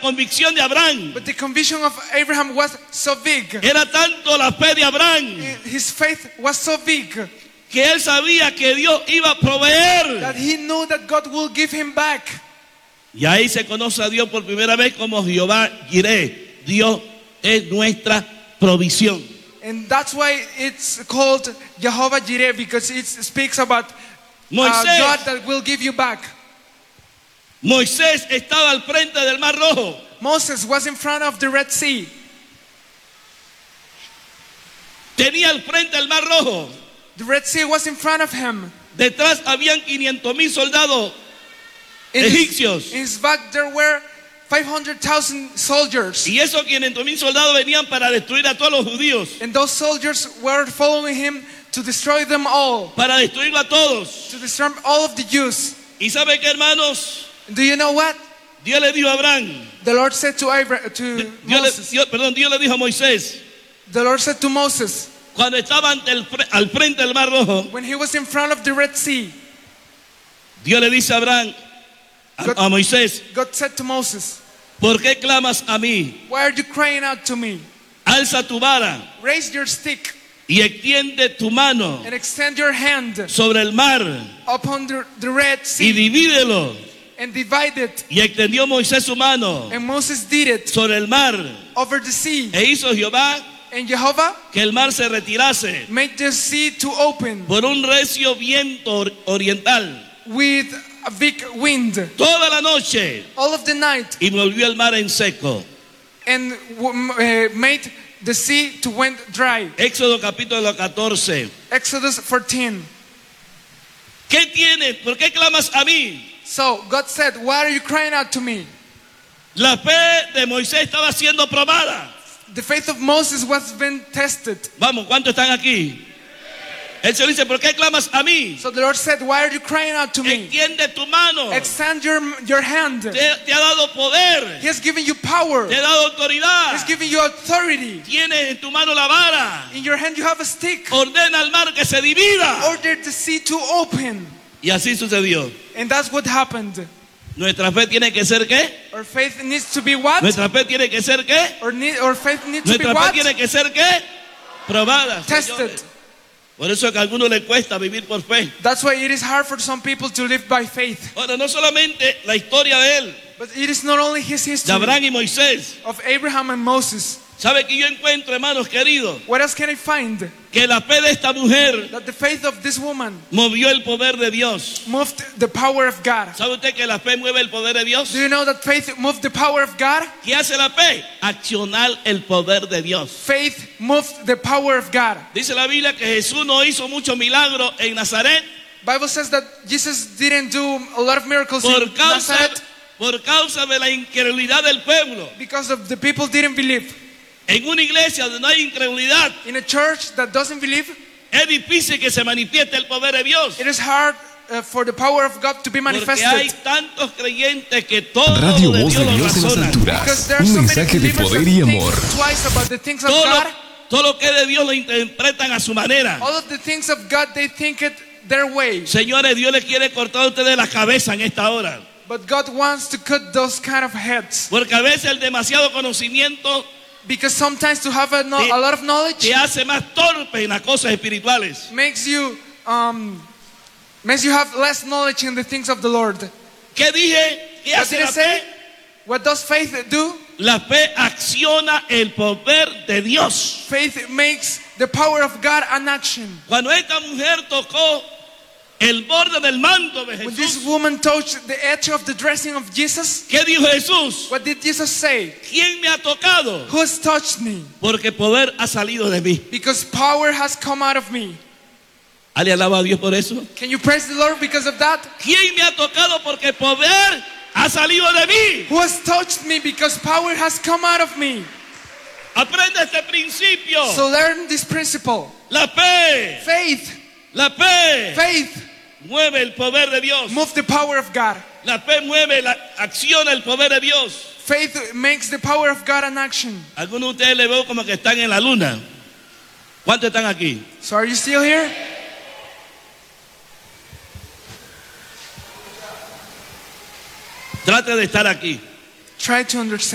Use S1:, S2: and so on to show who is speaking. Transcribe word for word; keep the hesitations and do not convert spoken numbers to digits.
S1: convicción de Abraham.
S2: But the conviction of Abraham was so big.
S1: Era tanto la fe de Abraham
S2: His faith was so big
S1: que él sabía que Dios iba a proveer.
S2: that he knew that God will give him back.
S1: Y ahí se conoce a Dios por primera vez como Jehová Jireh. Dios es nuestra provisión.
S2: And that's why it's called Jehovah Jireh, because it speaks about uh,
S1: Moisés.
S2: God that will give you back.
S1: Moisés estaba al frente del Mar Rojo.
S2: Moses was in front of the Red Sea.
S1: Tenía al frente el Mar Rojo.
S2: The Red Sea was in front of him.
S1: Detrás habían quinientos mil soldados
S2: In
S1: egipcios.
S2: his, in his back there were five hundred thousand soldiers.
S1: Y esos quinientos mil soldados venían para destruir a todos los judíos.
S2: And those soldiers were following him to destroy them all.
S1: Para destruirlo a todos.
S2: To destroy all of the Jews.
S1: ¿Y sabe qué, hermanos?
S2: Do you know what?
S1: Dios le dijo a Abraham.
S2: The Lord said to, Abraham, to
S1: Dios le,
S2: Moses.
S1: Dios, perdón, Dios le dijo a Moisés.
S2: The Lord said to Moses,
S1: Cuando estaba ante el, al frente del Mar Rojo,
S2: when he was in front of the Red Sea,
S1: Dios le dice a Abraham, a,
S2: God-
S1: a Moisés,
S2: God said to Moses,
S1: ¿por qué clamas a mí?
S2: why are you crying out to me?
S1: Alza tu vara
S2: Raise your stick
S1: y extiende tu mano
S2: and extend your hand
S1: sobre el mar
S2: upon the, the Red
S1: y
S2: Sea
S1: divídelo.
S2: and divide it.
S1: Y extendió Moisés su mano
S2: And Moses did it
S1: sobre el mar.
S2: over the sea.
S1: E hizo Jehová
S2: And Jehovah
S1: que el mar se retirase
S2: made the sea to open
S1: por un recio viento or- oriental
S2: with a big wind
S1: toda la noche
S2: all of the night,
S1: y volvió el mar en seco.
S2: and uh, made the sea to went dry.
S1: Éxodo capítulo catorce.
S2: Exodus fourteen.
S1: ¿Qué tienes? ¿Por qué clamas a mí?
S2: So God said, why are you crying out to me?
S1: La fe de Moisés estaba siendo probada.
S2: The faith of Moses was being tested.
S1: Vamos, ¿cuántos están aquí? El Señor dice, ¿por qué clamas a mí?
S2: So the Lord said, why are you crying out to me?
S1: Extiende tu mano.
S2: Extend your, your hand.
S1: Te, te ha dado poder.
S2: He has given you power.
S1: Te ha dado autoridad.
S2: He has given you authority.
S1: Tienes en tu mano la vara.
S2: In your hand you have a stick.
S1: Ordena al mar que se divida.
S2: Order the sea to open.
S1: Y así sucedió.
S2: And that's what happened.
S1: Nuestra fe tiene que ser ¿qué?
S2: Our faith needs to be what?
S1: Nuestra fe tiene que ser ¿qué?
S2: Or need, our faith needs to be
S1: Nuestra fe
S2: what?
S1: tiene que ser ¿qué? Probada.
S2: Tested.
S1: Señores. Por eso es que a algunos les cuesta vivir por fe.
S2: That's why it is hard for some people to live by faith.
S1: Ahora, no solamente la historia de él,
S2: But it is not only his
S1: de
S2: history
S1: Abraham y Moisés.
S2: of Abraham and Moses.
S1: ¿Sabe que yo encuentro, hermanos queridos,
S2: What else can I find?
S1: que la fe de esta mujer
S2: That the faith of this woman
S1: movió el poder de Dios?
S2: moved the power of God.
S1: ¿Sabe usted que la fe mueve el poder de Dios?
S2: Do you know that faith moved the power of God?
S1: ¿Qué hace la fe? Accionar el poder de Dios.
S2: Faith moved the power of God.
S1: Dice la Biblia que Jesús no hizo muchos milagros en Nazaret
S2: Bible says that Jesus didn't do a lot of miracles
S1: por
S2: in
S1: causa,
S2: Nazareth
S1: por causa de la incredulidad del pueblo.
S2: because of the people didn't believe.
S1: En una iglesia donde no hay incredulidad,
S2: In a church that doesn't believe,
S1: es difícil que se manifieste el poder de Dios.
S2: it is hard uh, for the power of God to be
S1: Porque hay
S2: manifested.
S1: tantos creyentes que todo
S3: Radio
S1: de
S3: Voz
S1: Dios
S3: de
S1: lo
S3: Dios en las
S1: razonan.
S3: alturas.
S2: Because there are
S3: Un
S2: so many
S3: mensaje de
S2: believers
S3: poder
S2: that
S3: y
S2: think
S3: amor.
S2: twice about the things of
S1: Todo
S2: God.
S1: lo, todo lo que es de Dios lo interpretan a su manera.
S2: All of the things of God, they think it their way.
S1: Señores, Dios le quiere cortar a ustedes la cabeza en esta hora.
S2: But God wants to cut those kind of heads.
S1: Porque a veces el demasiado conocimiento
S2: Because sometimes to have a, no,
S1: Te-
S2: a lot of knowledge
S1: te hace más torpe en las cosas espirituales.
S2: makes you um, makes you have less knowledge in the things of the Lord.
S1: ¿Qué dije? ¿Qué
S2: What
S1: hace
S2: did I
S1: la
S2: say?
S1: fe?
S2: What does faith do?
S1: La fe acciona el poder de Dios.
S2: Faith makes the power of God an action.
S1: Cuando esta mujer tocó el borde del manto de
S2: When this
S1: Jesús,
S2: woman touched the edge of the dressing of Jesus,
S1: ¿qué dijo Jesús?
S2: what did Jesus say?
S1: ¿Quién me ha tocado?
S2: Who has touched me?
S1: Porque poder ha salido de mí.
S2: Because power has come out of me.
S1: ¿Alguien alaba a Dios por eso?
S2: Can you praise the Lord because of that?
S1: ¿Quién me ha tocado? Porque poder ha salido de mí.
S2: Who has touched me because power has come out of me?
S1: Aprende este principio.
S2: So learn this principle.
S1: La fe,
S2: Faith,
S1: la fe
S2: faith,
S1: mueve el poder de Dios.
S2: move the power of God.
S1: La fe mueve, la acciona el poder de Dios.
S2: Faith makes the power of God an action.
S1: Algunos de ustedes le veo como que están en la luna. ¿Cuántos están aquí?
S2: So are you still here?
S1: Trate de estar aquí.
S2: Try to understand.